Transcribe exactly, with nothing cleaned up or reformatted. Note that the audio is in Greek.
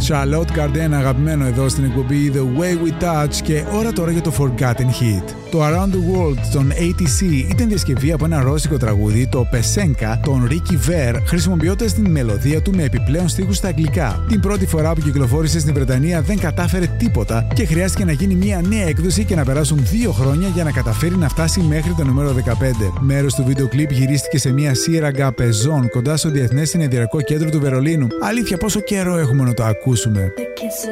Charlotte Gardin, αγαπημένο εδώ στην εκπομπή The Way We Touch, και ώρα τώρα για το Forgotten Hit. Το Around the World των έι τι σι ήταν διασκευή από ένα ρώσικο τραγούδι, το Pesenka, των Ricky Ver, χρησιμοποιώντας την μελωδία του με επιπλέον στίχους στα αγγλικά. Την πρώτη φορά που κυκλοφόρησε στην Βρετανία δεν κατάφερε τίποτα και χρειάστηκε να γίνει μια νέα έκδοση και να περάσουν δύο χρόνια για να καταφέρει να φτάσει μέχρι το νούμερο δεκαπέντε. Μέρος του βίντεο κλιπ γυρίστηκε σε μια σύραγγα πεζών κοντά στο Διεθνές Συνεδριακό Κέντρο του Βερολίνου. Αλήθεια, πόσο καιρό έχουμε να το ακούσουμε.